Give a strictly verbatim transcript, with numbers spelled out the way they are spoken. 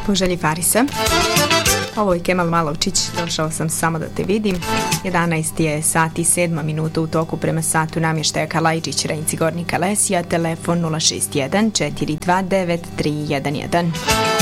Poželji Farisa. Ovo je Kemal Malovčić, došao sam samo da te vidim. jedanaest je sat i sedma minuta u toku prema satu namještaja Kalajđić, Renci, Gornji Kalesija, telefon nula šest jedan četiri dva devet tri jedan jedan.